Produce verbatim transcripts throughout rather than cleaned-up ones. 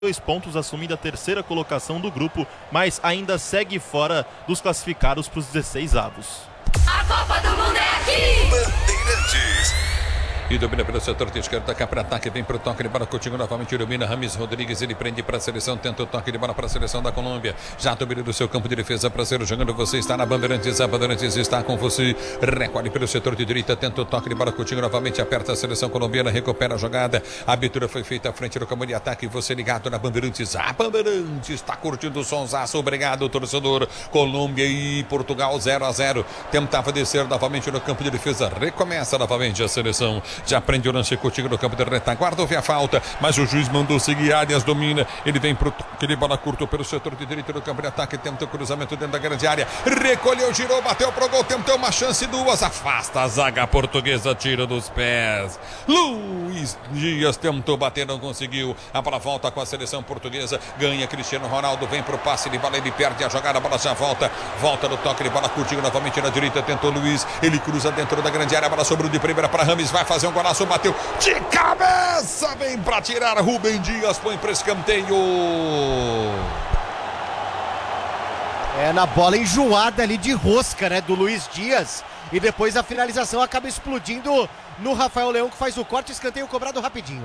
dois pontos, assumindo a terceira colocação do grupo, mas ainda segue fora dos classificados para os dezesseis avos. A Copa do Mundo é aqui! Bandeirantes. E domina pelo setor de esquerda, cá para ataque, vem para o toque de bola, Coutinho novamente domina, Rames Rodrigues, ele prende para a seleção, tenta o toque de bola para a seleção da Colômbia, já domina do seu campo de defesa, prazer jogando, você está na Bandeirantes, a Bandeirantes está com você, recolhe pelo setor de direita, tenta o toque de bola, Coutinho novamente aperta a seleção colombiana, recupera a jogada, a abertura foi feita à frente do campo de ataque, você ligado na Bandeirantes, a Bandeirantes está curtindo o sonsaço, obrigado torcedor, Colômbia e Portugal zero a zero, tentava descer novamente no campo de defesa, recomeça novamente a seleção. Já prende o lance Coutinho no campo de retaguarda, houve a falta, mas o juiz mandou seguir, Arias domina, ele vem pro toque de bola curto pelo setor de direita do campo de ataque, tenta o cruzamento dentro da grande área, recolheu, girou, bateu pro gol, tentou uma chance, duas, afasta a zaga portuguesa, tira dos pés, Luiz Dias tentou bater, não conseguiu, a bola volta com a seleção portuguesa, ganha Cristiano Ronaldo, vem pro passe de bola, ele perde a jogada, a bola já volta, volta no toque de bola, Coutinho novamente na direita, tentou Luiz, ele cruza dentro da grande área, a bola sobrou de primeira para Rames, vai fazer um golaço, bateu de cabeça, vem para tirar, Rubem Dias põe para escanteio. É na bola enjoada ali de rosca, né, do Luiz Dias, e depois a finalização acaba explodindo no Rafael Leão, que faz o corte, escanteio cobrado rapidinho.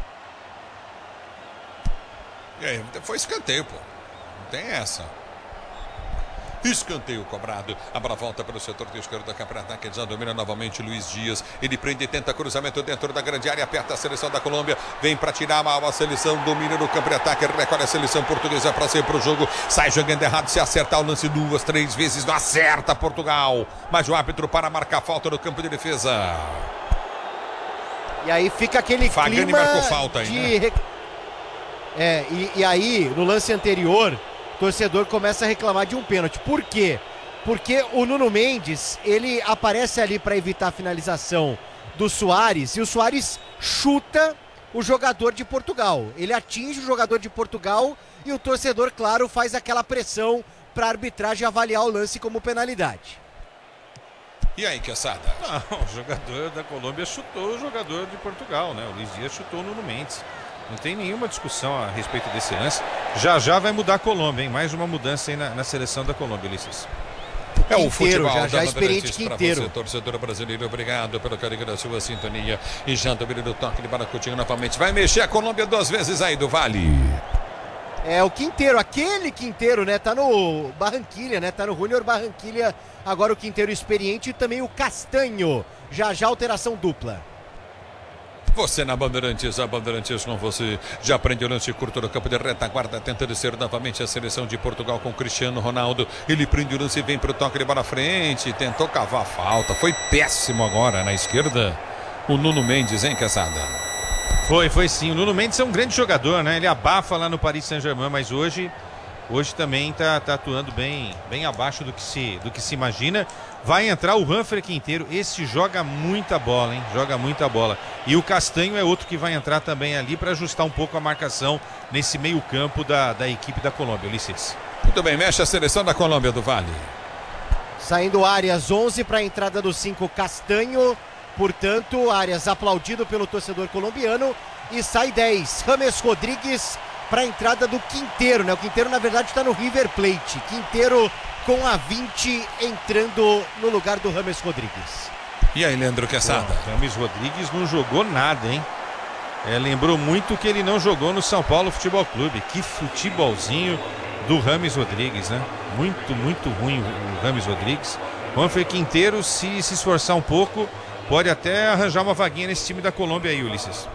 E aí, foi escanteio, pô, não tem essa. Escanteio cobrado, a bola volta para o setor de esquerda, cá para ataque, já domina novamente Luiz Dias, ele prende, tenta cruzamento dentro da grande área, aperta a seleção da Colômbia, vem para tirar mal a seleção, domina no campo de ataque, recolhe a seleção portuguesa para sair para o jogo, sai jogando errado, se acertar o lance duas, três vezes, não acerta Portugal, mas o árbitro para marcar falta no campo de defesa. E aí fica aquele Fagani clima marcou falta aí, de... né? É, e, e aí, no lance anterior, o torcedor começa a reclamar de um pênalti. Por quê? Porque o Nuno Mendes, ele aparece ali para evitar a finalização do Suárez, e o Suárez chuta o jogador de Portugal. Ele atinge o jogador de Portugal e o torcedor, claro, faz aquela pressão para a arbitragem avaliar o lance como penalidade. E aí, Quesada? Não, o jogador da Colômbia chutou o jogador de Portugal, né? O Luiz Dias chutou o Nuno Mendes. Não tem nenhuma discussão a respeito desse lance. Já já vai mudar a Colômbia, hein? Mais uma mudança aí na, na seleção da Colômbia, Ulisses. É o futebol, já, já experiente Quinteiro. Você, torcedor brasileiro, obrigado pelo carinho da sua sintonia. E já domina do toque de bola, Coutinho novamente. Vai mexer a Colômbia duas vezes aí do Vale. É o Quinteiro, aquele Quinteiro, né? Tá no Barranquilha, né? Tá no Júnior Barranquilha. Agora o Quinteiro experiente e também o Castanho. Já já alteração dupla. Você na Bandeirantes, a Bandeirantes com você. Já prende o lance curto no campo de retaguarda, tenta descer novamente a seleção de Portugal com Cristiano Ronaldo. Ele prende o lance e vem para o toque de bola à frente. Tentou cavar a falta. Foi péssimo agora na esquerda. O Nuno Mendes, hein, Quesada? Foi, foi sim. O Nuno Mendes é um grande jogador, né? Ele abafa lá no Paris Saint-Germain, mas hoje, hoje também tá, tá atuando bem, bem abaixo do que, se, do que se imagina. Vai entrar o Humphrey Quinteiro, esse joga muita bola, hein? Joga muita bola. E o Castanho é outro que vai entrar também ali para ajustar um pouco a marcação nesse meio campo da, da equipe da Colômbia, Ulisses. Muito bem, mexe a seleção da Colômbia do Vale. Saindo Arias, onze para a entrada do cinco, Castanho. Portanto, Arias aplaudido pelo torcedor colombiano. E sai dez, Rames Rodrigues para a entrada do Quinteiro, né? O Quinteiro, na verdade, está no River Plate. Quinteiro com a vinte entrando no lugar do Rames Rodrigues. E aí, Leandro Quesada? O Rames Rodrigues não jogou nada, hein? É, lembrou muito que ele não jogou no São Paulo Futebol Clube. Que futebolzinho do Rames Rodrigues, né? Muito, muito ruim o Rames Rodrigues. O Humphrey Quinteiro, se se esforçar um pouco, pode até arranjar uma vaguinha nesse time da Colômbia aí, Ulisses.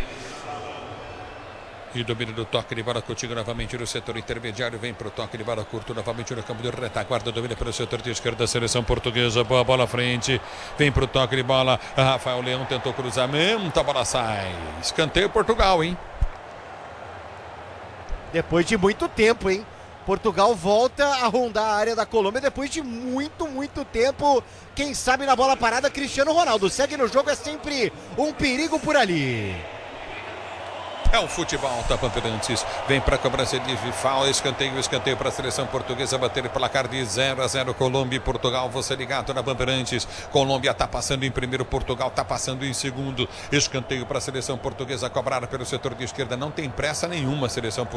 E domínio do toque de bola, Coutinho novamente no setor intermediário, vem para o toque de bola curto novamente no campo de retaguarda, domina pelo setor de esquerda da seleção portuguesa, boa bola à frente, vem para o toque de bola, Rafael Leão tentou cruzamento, a bola sai, escanteio Portugal, hein? Depois de muito tempo, hein? Portugal volta a rondar a área da Colômbia depois de muito, muito tempo. Quem sabe na bola parada, Cristiano Ronaldo segue no jogo, é sempre um perigo por ali. É o futebol da Bandeirantes. Vem para a cobrança de falta, escanteio, escanteio para a seleção portuguesa bater o placar de zero a zero. Colômbia e Portugal, você ligado na Bandeirantes. Colômbia está passando em primeiro, Portugal está passando em segundo. Escanteio para a seleção portuguesa cobrada pelo setor de esquerda. Não tem pressa nenhuma a seleção portuguesa.